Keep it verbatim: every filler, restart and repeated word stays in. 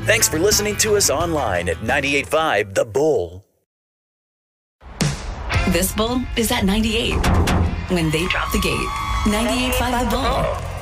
Thanks for listening to us online at ninety-eight point five The Bull. This bull is at ninety-eight when they drop the gate. ninety-eight point five The Bull.